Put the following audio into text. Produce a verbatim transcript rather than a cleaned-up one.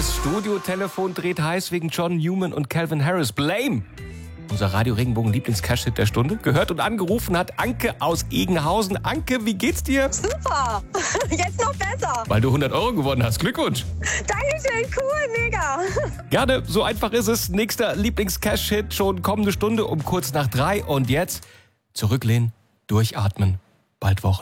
Das Studiotelefon dreht heiß wegen John Newman und Calvin Harris. Blame! Unser Radio-Regenbogen-Lieblings-Cash-Hit der Stunde. Gehört und angerufen hat Anke aus Egenhausen. Anke, wie geht's dir? Super, jetzt noch besser. Weil du hundert Euro gewonnen hast. Glückwunsch. Dankeschön, cool, mega. Gerne, so einfach ist es. Nächster Lieblings-Cash-Hit schon kommende Stunde um kurz nach drei. Und jetzt zurücklehnen, durchatmen, bald Wochen.